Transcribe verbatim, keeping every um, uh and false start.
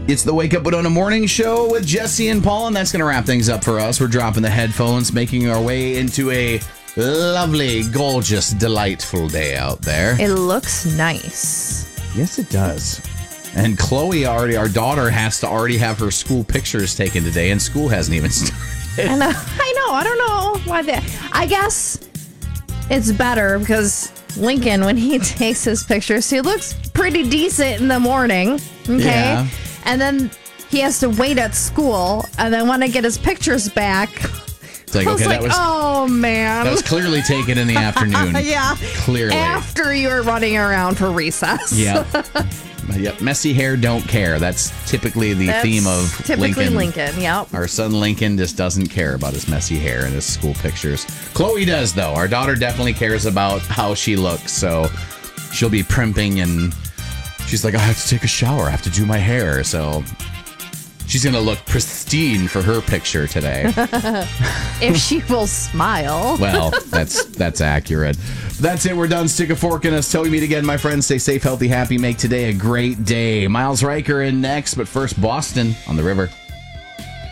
It's the Wake Up Winona Morning Show with Jesse and Paul, and that's going to wrap things up for us. We're dropping the headphones, making our way into a lovely, gorgeous, delightful day out there. It looks nice. Yes, it does. And Chloe already, our daughter, has to already have her school pictures taken today, and school hasn't even started. I know. I know. I don't know why that. I guess it's better because Lincoln, when he takes his pictures, he looks pretty decent in the morning. Okay. Yeah. And then he has to wait at school, and then when I get his pictures back, It's like, I was okay, like, that was oh, man. that was clearly taken in the afternoon. Yeah. Clearly. After you were running around for recess. Yep. Yep. Messy hair, don't care. That's typically the That's theme of typically Lincoln. Lincoln, yep. Our son Lincoln just doesn't care about his messy hair and his school pictures. Chloe does, though. Our daughter definitely cares about how she looks, so she'll be primping, and she's like, I have to take a shower. I have to do my hair, so she's going to look pristine for her picture today. If she will smile. Well, that's that's accurate. That's it. We're done. Stick a fork in us. Till we meet again, my friends. Stay safe, healthy, happy. Make today a great day. Miles Riker in next, but first, Boston on the River.